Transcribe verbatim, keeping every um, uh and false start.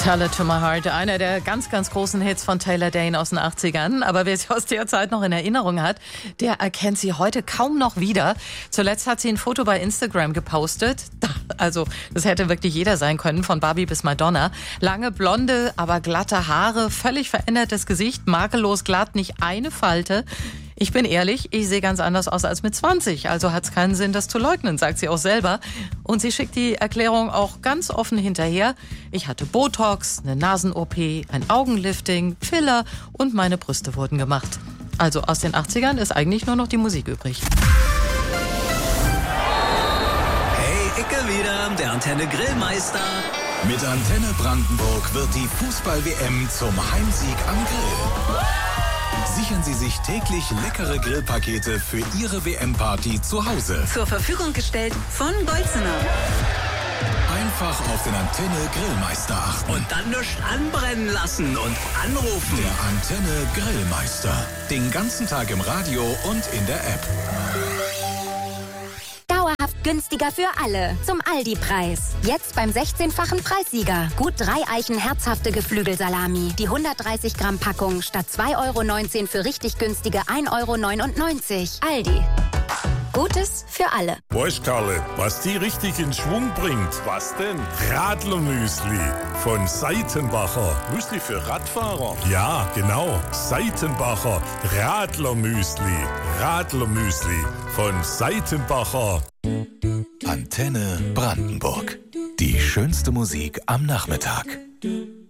Tell It to My Heart, einer der ganz, ganz großen Hits von Taylor Dayne aus den achtzigern. Aber wer sie aus der Zeit noch in Erinnerung hat, der erkennt sie heute kaum noch wieder. Zuletzt hat sie ein Foto bei Instagram gepostet. Also, das hätte wirklich jeder sein können, von Barbie bis Madonna. Lange, blonde, aber glatte Haare, völlig verändertes Gesicht, makellos glatt, nicht eine Falte. Ich bin ehrlich, ich sehe ganz anders aus als mit zwanzig, also hat es keinen Sinn, das zu leugnen, sagt sie auch selber. Und sie schickt die Erklärung auch ganz offen hinterher. Ich hatte Botox, eine Nasen-O P, ein Augenlifting, Filler und meine Brüste wurden gemacht. Also aus den achtzigern ist eigentlich nur noch die Musik übrig. Hey, Icke wieder, der Antenne Grillmeister. Mit Antenne Brandenburg wird die Fußball-W M zum Heimsieg am Grill. Sichern Sie sich täglich leckere Grillpakete für Ihre W M-Party zu Hause. Zur Verfügung gestellt von Bolzener. Einfach auf den Antenne Grillmeister achten. Und dann nichts anbrennen lassen und anrufen. Der Antenne Grillmeister. Den ganzen Tag im Radio und in der App. Dauerhaft günstiger für alle. Zum Aldi-Preis. Jetzt beim sechzehnfachen Preissieger. Gut drei Eichen herzhafte Geflügelsalami. Die hundertdreißig Gramm Packung statt zwei Euro neunzehn für richtig günstige ein Euro neunundneunzig. Aldi. Gutes für alle. Weißt Karle, was die richtig in Schwung bringt? Was denn? Radlermüsli von Seitenbacher. Müsli für Radfahrer? Ja, genau. Seitenbacher Radlermüsli. Radlermüsli von Seitenbacher. Antenne Brandenburg. Die schönste Musik am Nachmittag.